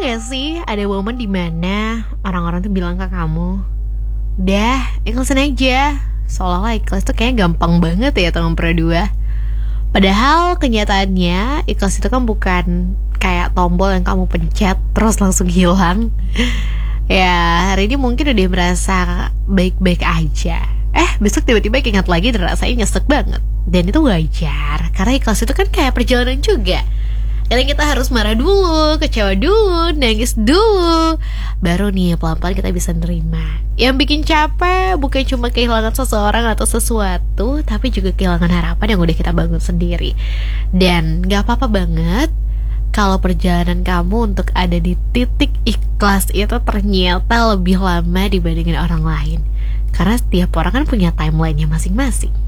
gak sih ada momen dimana orang-orang tuh bilang ke kamu, udah ikhlasin aja, seolah-olah ikhlas tuh kayaknya gampang banget ya tahun berdua. Padahal kenyataannya ikhlas itu kan bukan kayak tombol yang kamu pencet terus langsung hilang. Ya hari ini mungkin udah merasa baik-baik aja, besok tiba-tiba ingat lagi dan rasanya nyesek banget. Dan itu wajar, karena ikhlas itu kan kayak perjalanan juga. Kadang kita harus marah dulu, kecewa dulu, nangis dulu, baru nih pelan-pelan kita bisa nerima. Yang bikin capek bukan cuma kehilangan seseorang atau sesuatu, tapi juga kehilangan harapan yang udah kita bangun sendiri. Dan gak apa-apa banget kalau perjalanan kamu untuk ada di titik ikhlas itu ternyata lebih lama dibandingin orang lain. Karena setiap orang kan punya timeline-nya masing-masing.